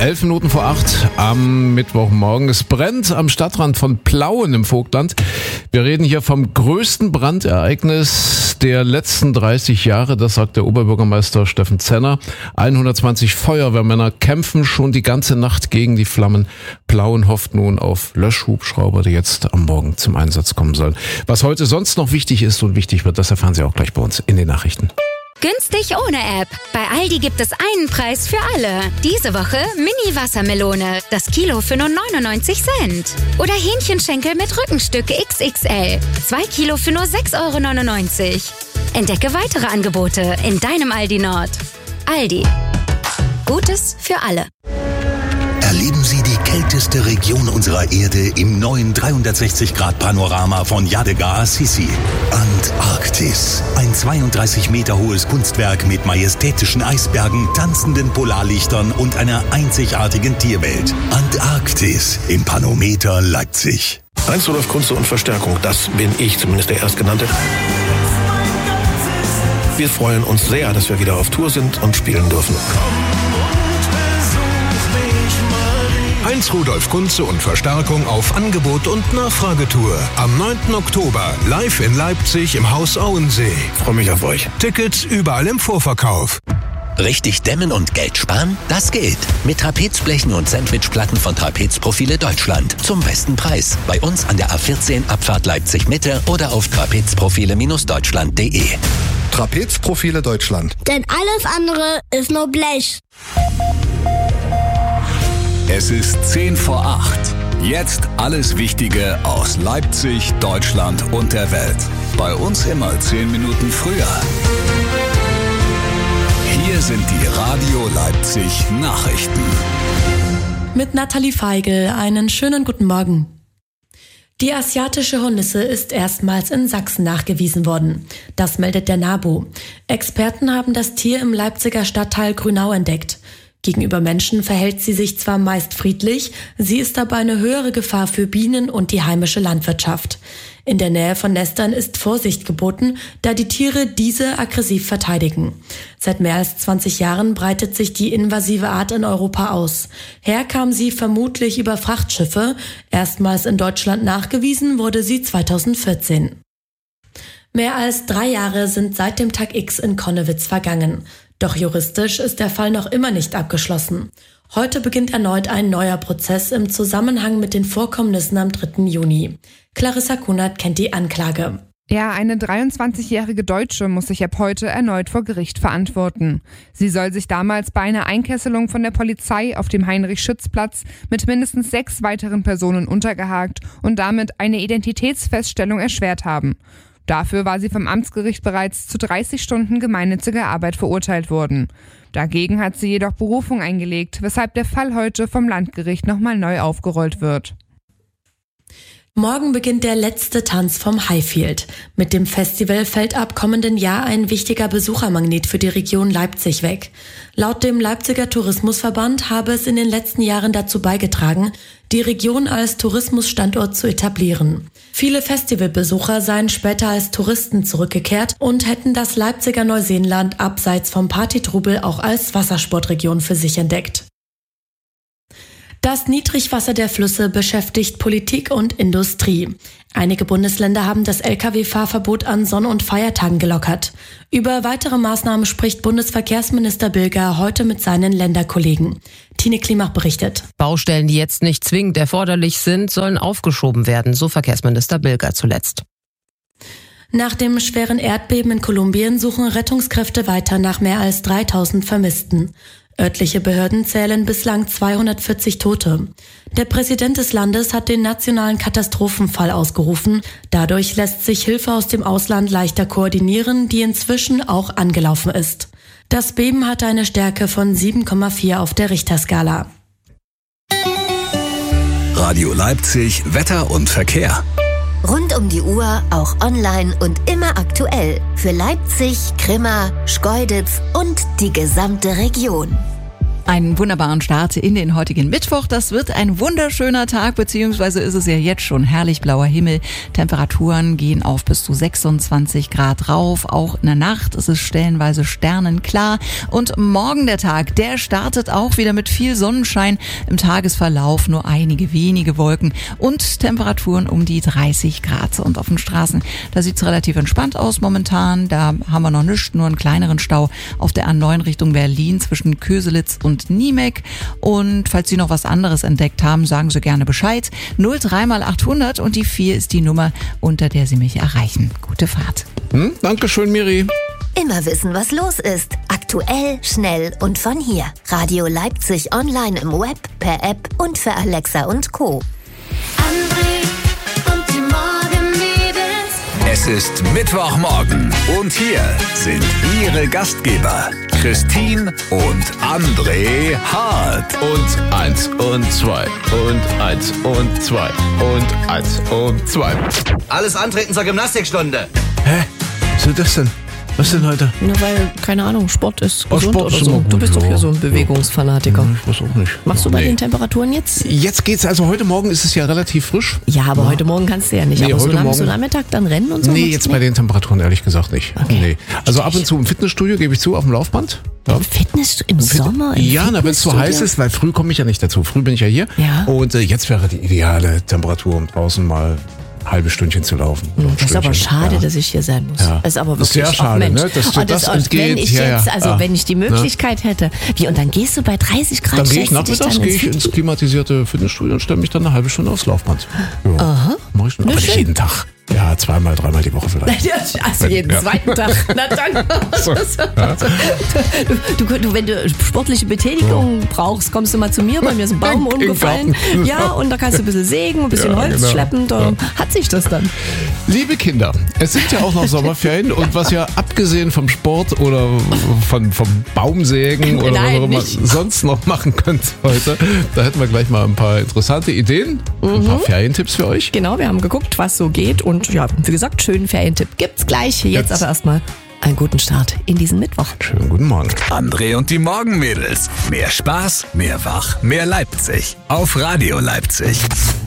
11 Minuten vor 8 am Mittwochmorgen. Es brennt am Stadtrand von Plauen im Vogtland. Wir reden hier vom größten Brandereignis der letzten 30 Jahre. Das sagt der Oberbürgermeister Steffen Zenner. 120 Feuerwehrmänner kämpfen schon die ganze Nacht gegen die Flammen. Plauen hofft nun auf Löschhubschrauber, die jetzt am Morgen zum Einsatz kommen sollen. Was heute sonst noch wichtig ist und wichtig wird, das erfahren Sie auch gleich bei uns in den Nachrichten. Günstig ohne App. Bei Aldi gibt es einen Preis für alle. Diese Woche Mini-Wassermelone. Das Kilo für nur 99 Cent. Oder Hähnchenschenkel mit Rückenstück XXL. 2 Kilo für nur 6,99 €. Entdecke weitere Angebote in deinem Aldi Nord. Aldi. Gutes für alle. Erleben Sie die kälteste Region unserer Erde im neuen 360-Grad-Panorama von Yadega Assisi. Antarktis. Ein 32 Meter hohes Kunstwerk mit majestätischen Eisbergen, tanzenden Polarlichtern und einer einzigartigen Tierwelt. Antarktis im Panometer Leipzig. Heinz Rudolf Kunze und Verstärkung, das bin ich, zumindest der Erstgenannte. Wir freuen uns sehr, dass wir wieder auf Tour sind und spielen dürfen. Heinz Rudolf Kunze und Verstärkung auf Angebot- und Nachfragetour. Am 9. Oktober live in Leipzig im Haus Auensee. Ich freue mich auf euch. Tickets überall im Vorverkauf. Richtig dämmen und Geld sparen? Das geht. Mit Trapezblechen und Sandwichplatten von Trapezprofile Deutschland. Zum besten Preis. Bei uns an der A14 Abfahrt Leipzig Mitte oder auf trapezprofile-deutschland.de. Trapezprofile Deutschland. Denn alles andere ist nur Blech. Es ist 10 vor 8. Jetzt alles Wichtige aus Leipzig, Deutschland und der Welt. Bei uns immer 10 Minuten früher. Hier sind die Radio Leipzig Nachrichten. Mit Nathalie Feigl einen schönen guten Morgen. Die asiatische Hornisse ist erstmals in Sachsen nachgewiesen worden. Das meldet der NABU. Experten haben das Tier im Leipziger Stadtteil Grünau entdeckt. Gegenüber Menschen verhält sie sich zwar meist friedlich, sie ist aber eine höhere Gefahr für Bienen und die heimische Landwirtschaft. In der Nähe von Nestern ist Vorsicht geboten, da die Tiere diese aggressiv verteidigen. Seit mehr als 20 Jahren breitet sich die invasive Art in Europa aus. Herkam sie vermutlich über Frachtschiffe. Erstmals in Deutschland nachgewiesen wurde sie 2014. Mehr als 3 Jahre sind seit dem Tag X in Connewitz vergangen. Doch juristisch ist der Fall noch immer nicht abgeschlossen. Heute beginnt erneut ein neuer Prozess im Zusammenhang mit den Vorkommnissen am 3. Juni. Clarissa Kunert kennt die Anklage. Ja, eine 23-jährige Deutsche muss sich ab heute erneut vor Gericht verantworten. Sie soll sich damals bei einer Einkesselung von der Polizei auf dem Heinrich-Schütz-Platz mit mindestens 6 weiteren Personen untergehakt und damit eine Identitätsfeststellung erschwert haben. Dafür war sie vom Amtsgericht bereits zu 30 Stunden gemeinnütziger Arbeit verurteilt worden. Dagegen hat sie jedoch Berufung eingelegt, weshalb der Fall heute vom Landgericht nochmal neu aufgerollt wird. Morgen beginnt der letzte Tanz vom Highfield. Mit dem Festival fällt ab kommenden Jahr ein wichtiger Besuchermagnet für die Region Leipzig weg. Laut dem Leipziger Tourismusverband habe es in den letzten Jahren dazu beigetragen, die Region als Tourismusstandort zu etablieren. Viele Festivalbesucher seien später als Touristen zurückgekehrt und hätten das Leipziger Neuseenland abseits vom Partytrubel auch als Wassersportregion für sich entdeckt. Das Niedrigwasser der Flüsse beschäftigt Politik und Industrie. Einige Bundesländer haben das Lkw-Fahrverbot an Sonn- und Feiertagen gelockert. Über weitere Maßnahmen spricht Bundesverkehrsminister Bilger heute mit seinen Länderkollegen. Tine Klimach berichtet. Baustellen, die jetzt nicht zwingend erforderlich sind, sollen aufgeschoben werden, so Verkehrsminister Bilger zuletzt. Nach dem schweren Erdbeben in Kolumbien suchen Rettungskräfte weiter nach mehr als 3000 Vermissten. Örtliche Behörden zählen bislang 240 Tote. Der Präsident des Landes hat den nationalen Katastrophenfall ausgerufen. Dadurch lässt sich Hilfe aus dem Ausland leichter koordinieren, die inzwischen auch angelaufen ist. Das Beben hatte eine Stärke von 7,4 auf der Richterskala. Radio Leipzig, Wetter und Verkehr. Rund um die Uhr, auch online und immer aktuell. Für Leipzig, Grimma, Schkeuditz und die gesamte Region. einen wunderbaren Start in den heutigen Mittwoch. Das wird ein wunderschöner Tag, beziehungsweise ist es ja jetzt schon herrlich blauer Himmel. Temperaturen gehen auf bis zu 26 Grad rauf. Auch in der Nacht ist es stellenweise sternenklar. Und morgen der Tag, der startet auch wieder mit viel Sonnenschein. Im Tagesverlauf nur einige wenige Wolken und Temperaturen um die 30 Grad. Und auf den Straßen, da sieht es relativ entspannt aus momentan. Da haben wir noch nichts, nur einen kleineren Stau auf der A9 Richtung Berlin zwischen Köselitz und Niemek. Und falls Sie noch was anderes entdeckt haben, sagen Sie gerne Bescheid. 03 mal 800 und die 4 ist die Nummer, unter der Sie mich erreichen. Gute Fahrt. Dankeschön, Miri. Immer wissen, was los ist. Aktuell, schnell und von hier. Radio Leipzig online im Web, per App und für Alexa und Co. André und die Morgenmädels. Es ist Mittwochmorgen und hier sind Ihre Gastgeber Christine und André Hart. Und 1 und 2 und 1 und 2 und 1 und 2. Alles antreten zur Gymnastikstunde. Hä? Was ist das denn? Was denn heute? Nur weil, keine Ahnung, Sport ist gesund Sport oder ist so. immer gut, Du bist doch ja. hier so ein Bewegungsfanatiker. Ich weiß auch nicht. Machst du bei den Temperaturen jetzt? Jetzt geht's, also heute Morgen ist es ja relativ frisch. Ja, aber heute Morgen kannst du ja nicht. Nee, aber heute so Morgen- Nachmittag dann rennen und so? Nee, machst jetzt du bei nicht? den Temperaturen ehrlich gesagt nicht. Okay. Nee. Also ab und zu im Fitnessstudio, gebe ich zu, auf dem Laufband. Ja. Fitness im Sommer? Im Ja, wenn es so Fitnessstudio? heiß ist, weil früh komme ich ja nicht dazu. Früh bin ich ja hier. Ja. Und jetzt wäre die ideale Temperatur, um draußen mal ein halbes Stündchen zu laufen. Das ist aber schade, dass ich hier sein muss. Ja. Das ist aber Das ist wirklich sehr schade, Mensch. ne, dass dir Und das und entgeht. wenn ich Ja, jetzt, ja. also Ja. wenn ich die Möglichkeit hätte, wie, und dann gehst du bei 30 Grad, Dann gehe ich stellst du dich nachmittags dann gehe ich ins klimatisierte Fitnessstudio und stelle mich dann eine halbe Stunde aufs Laufband. Ja. Aha. Mach ich schon. Aber nicht jeden Tag. Ja, zweimal, dreimal die Woche vielleicht. Ja, also jeden Ja. zweiten Tag. Na dann. So, ja. Du, wenn du sportliche Betätigung brauchst, kommst du mal zu mir. Bei mir ist ein Baum Im umgefallen. Garten. Ja, und da kannst du ein bisschen sägen, ein bisschen Ja, Holz genau. schleppen. Da hat sich das dann. Liebe Kinder, es sind ja auch noch Sommerferien und was ja abgesehen vom Sport oder vom Baumsägen oder Nein, was auch immer nicht. sonst noch machen könnt heute, da hätten wir gleich mal ein paar interessante Ideen, ein paar Ferientipps für euch. Genau, wir haben geguckt, was so geht. Und ja, wie gesagt, schönen Ferientipp gibt's gleich. Jetzt aber erstmal einen guten Start in diesen Mittwoch. Schönen guten Morgen. André und die Morgenmädels. Mehr Spaß, mehr Wach, mehr Leipzig. Auf Radio Leipzig.